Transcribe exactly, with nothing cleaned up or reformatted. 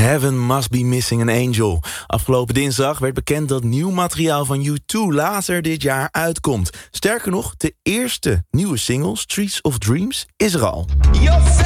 Heaven Must Be Missing an Angel. Afgelopen dinsdag werd bekend dat nieuw materiaal van U twee later dit jaar uitkomt. Sterker nog, de eerste nieuwe single, Streets of Dreams, is er al.